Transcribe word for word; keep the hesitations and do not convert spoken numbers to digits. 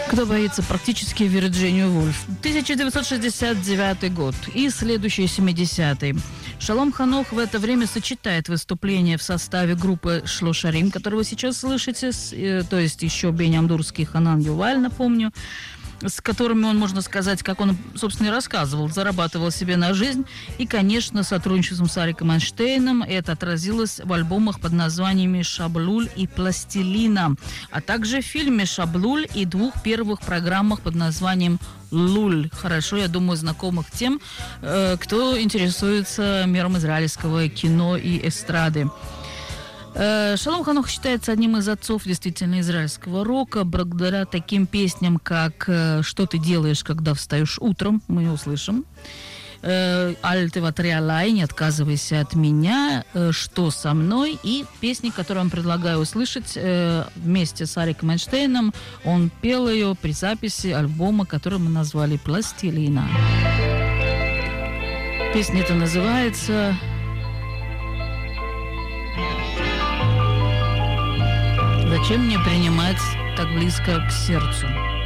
Кто боится практически Вирджинию Вульф. тысяча девятьсот шестьдесят девятый год и следующий семидесятый. Шалом Ханох в это время сочетает выступление в составе группы Шлошарим, которую вы сейчас слышите, то есть еще Бейнямдурский Ханан Юваль, напомню, с которыми он, можно сказать, как он, собственно, и рассказывал, зарабатывал себе на жизнь. И, конечно, сотрудничеством с Ариком Эйнштейном это отразилось в альбомах под названиями «Шаблуль» и «Пластилина», а также в фильме «Шаблуль» и двух первых программах под названием «Луль». Хорошо, я думаю, знакомых тем, кто интересуется миром израильского кино и эстрады. Шалом Ханох считается одним из отцов действительно израильского рока, благодаря таким песням, как «Что ты делаешь, когда встаешь утром», мы ее услышим, «Аль теватри алай», «Не отказывайся от меня», «Что со мной», и песни, которые я вам предлагаю услышать вместе с Ариком Эйнштейном. Он пел ее при записи альбома, который мы назвали «Пластилина». Песня эта называется «Зачем мне принимать так близко к сердцу?»